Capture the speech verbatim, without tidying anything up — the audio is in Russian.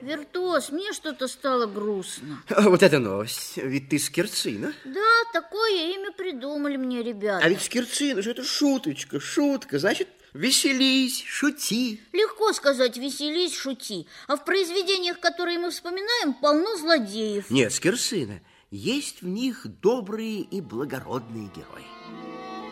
Виртуоз, мне что-то стало грустно. А вот это новость. Ведь ты Скирцина. Да, такое имя придумали мне ребята. А ведь Скирцина же это шуточка, шутка. Значит, веселись, шути. Легко сказать «веселись, шути». А в произведениях, которые мы вспоминаем, полно злодеев. Нет, Скирцина, есть в них добрые и благородные герои.